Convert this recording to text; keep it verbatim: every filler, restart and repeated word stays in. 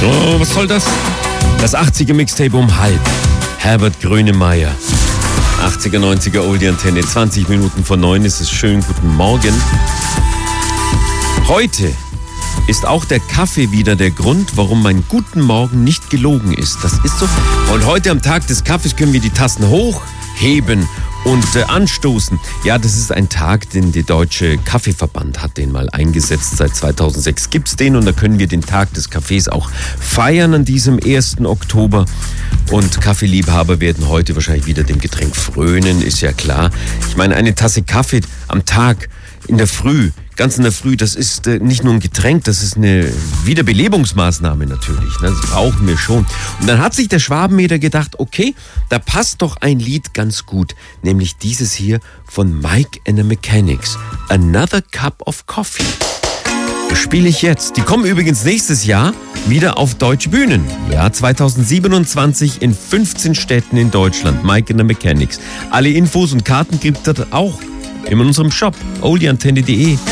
Oh, was soll das? Das achtziger Mixtape um halb. Herbert Grönemeyer. achtziger, neunziger Oldie-Antenne. zwanzig Minuten vor neun ist es. Schönen guten Morgen. Heute ist auch der Kaffee wieder der Grund, warum mein Guten Morgen nicht gelogen ist. Das ist so. Und heute am Tag des Kaffees können wir die Tassen hochheben und äh, anstoßen. Ja, das ist ein Tag, den der Deutsche Kaffeeverband hat den mal eingesetzt. Seit zweitausendsechs gibt's den und da können wir den Tag des Kaffees auch feiern an diesem ersten Oktober. Und Kaffeeliebhaber werden heute wahrscheinlich wieder dem Getränk frönen, ist ja klar. Ich meine, eine Tasse Kaffee am Tag, in der Früh, ganz in der Früh, das ist äh, nicht nur ein Getränk, das ist eine Wiederbelebungsmaßnahme natürlich. Ne? Das brauchen wir schon. Und dann hat sich der Schwabenmeter gedacht, okay, da passt doch ein Lied ganz gut, nämlich dieses hier von Mike and the Mechanics, Another Cup of Coffee. Das spiele ich jetzt. Die kommen übrigens nächstes Jahr wieder auf deutsche Bühnen. Ja, zweitausendsiebenundzwanzig in fünfzehn Städten in Deutschland. Mike and the Mechanics. Alle Infos und Karten gibt es auch in unserem Shop oldie antenne punkt de.